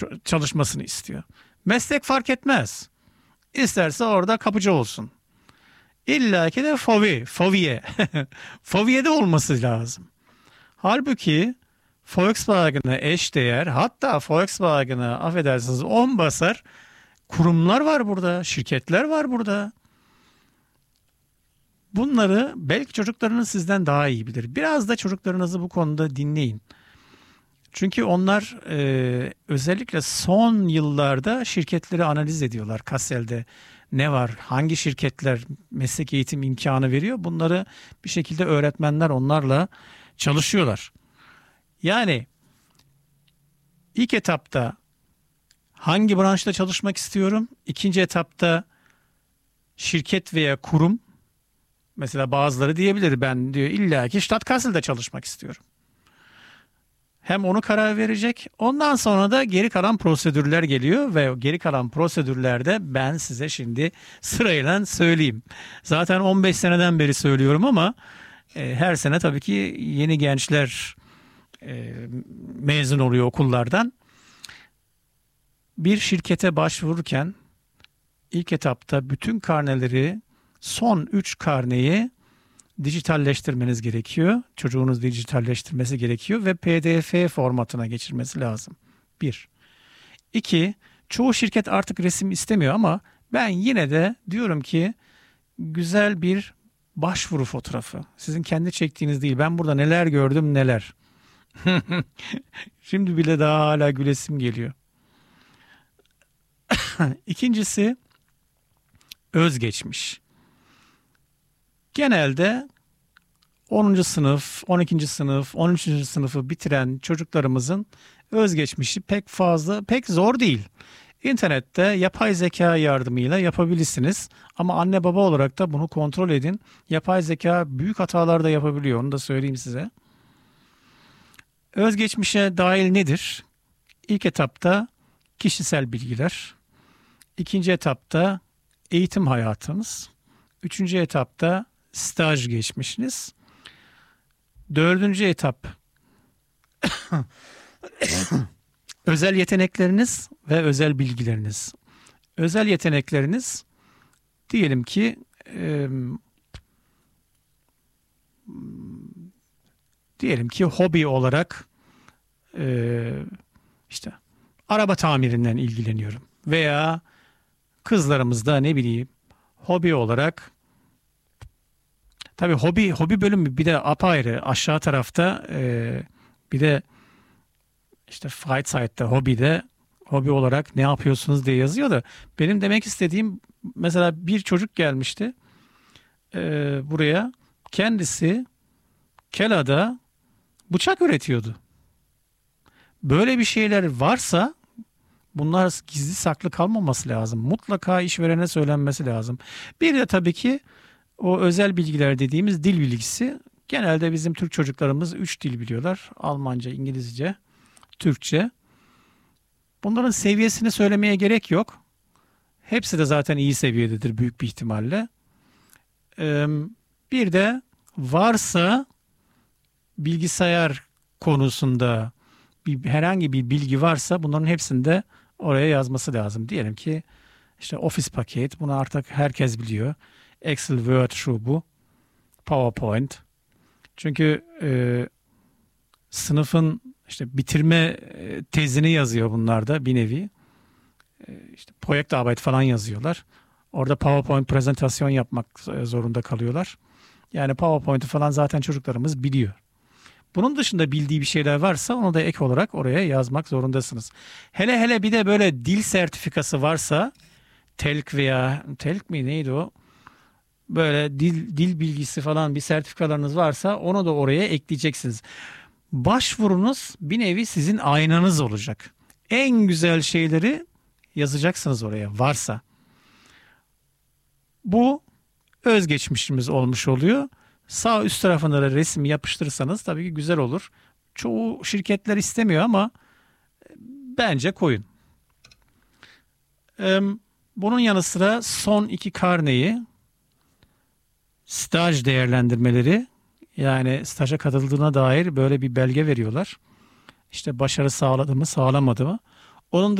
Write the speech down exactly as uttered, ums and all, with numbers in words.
çalışmasını istiyor. Meslek fark etmez. İsterse orada kapıcı olsun. İlla ki de fovi, foviye. Foviye de olması lazım. Halbuki Volkswagen'a eşdeğer, hatta Volkswagen'a affedersiniz on basar kurumlar var burada, şirketler var burada. Bunları belki çocuklarınız sizden daha iyi bilir. Biraz da çocuklarınızı bu konuda dinleyin. Çünkü onlar e, özellikle son yıllarda şirketleri analiz ediyorlar. Kassel'de ne var, hangi şirketler meslek eğitim imkanı veriyor? Bunları bir şekilde öğretmenler onlarla çalışıyorlar. Yani ilk etapta hangi branşta çalışmak istiyorum? İkinci etapta şirket veya kurum. Mesela bazıları diyebilir, ben diyor illaki Stadtkassel'de çalışmak istiyorum. Hem onu karar verecek. Ondan sonra da geri kalan prosedürler geliyor ve geri kalan prosedürlerde ben size şimdi sırayla söyleyeyim. Zaten on beş seneden beri söylüyorum ama e, her sene tabii ki yeni gençler e, mezun oluyor okullardan. Bir şirkete başvururken ilk etapta bütün karneleri, son üç karneyi dijitalleştirmeniz gerekiyor. Çocuğunuz dijitalleştirmesi gerekiyor ve P D F formatına geçirmesi lazım. Bir. İki, çoğu şirket artık resim istemiyor ama ben yine de diyorum ki güzel bir başvuru fotoğrafı. Sizin kendi çektiğiniz değil. Ben burada neler gördüm neler. Şimdi bile daha hala gülesim geliyor. İkincisi özgeçmiş. Genelde onuncu sınıf, on ikinci sınıf, on üçüncü sınıfı bitiren çocuklarımızın özgeçmişi pek fazla, pek zor değil. İnternette yapay zeka yardımıyla yapabilirsiniz. Ama anne baba olarak da bunu kontrol edin. Yapay zeka büyük hatalar da yapabiliyor. Onu da söyleyeyim size. Özgeçmişe dahil nedir? İlk etapta kişisel bilgiler. İkinci etapta eğitim hayatınız. Üçüncü etapta staj geçmişiniz. Dördüncü etap özel yetenekleriniz ve özel bilgileriniz. Özel yetenekleriniz diyelim ki e, diyelim ki hobi olarak e, işte araba tamirinden ilgileniyorum veya kızlarımız da ne bileyim hobi olarak, tabii hobi hobi bölümü bir de apayrı aşağı tarafta e, bir de işte Freizeit'te hobide hobi olarak ne yapıyorsunuz diye yazıyor da benim demek istediğim mesela bir çocuk gelmişti e, buraya, kendisi Kela'da bıçak üretiyordu. Böyle bir şeyler varsa bunlar gizli saklı kalmaması lazım. Mutlaka işverene söylenmesi lazım. Bir de tabii ki o özel bilgiler dediğimiz dil bilgisi. Genelde bizim Türk çocuklarımız üç dil biliyorlar. Almanca, İngilizce, Türkçe. Bunların seviyesini söylemeye gerek yok. Hepsi de zaten iyi seviyededir büyük bir ihtimalle. Ee, bir de varsa bilgisayar konusunda bir, herhangi bir bilgi varsa bunların hepsini de oraya yazması lazım. Diyelim ki işte Office paket, bunu artık herkes biliyor. Excel, Word, şu bu. PowerPoint. Çünkü e, sınıfın işte bitirme tezini yazıyor bunlar da bir nevi. E, işte Projektarbeit falan yazıyorlar. Orada PowerPoint prezentasyon yapmak zorunda kalıyorlar. Yani PowerPoint'i falan zaten çocuklarımız biliyor. Bunun dışında bildiği bir şeyler varsa onu da ek olarak oraya yazmak zorundasınız. Hele hele bir de böyle dil sertifikası varsa, TELK veya TELK mi neydi o? Böyle dil dil bilgisi falan bir sertifikalarınız varsa onu da oraya ekleyeceksiniz. Başvurunuz bir nevi sizin aynanız olacak. En güzel şeyleri yazacaksınız oraya varsa. Bu özgeçmişimiz olmuş oluyor. Sağ üst tarafına da resim yapıştırırsanız tabii ki güzel olur. Çoğu şirketler istemiyor ama bence koyun. Bunun yanı sıra son iki karneyi, staj değerlendirmeleri, yani staja katıldığına dair böyle bir belge veriyorlar. İşte başarı sağladı mı sağlamadı mı? Onun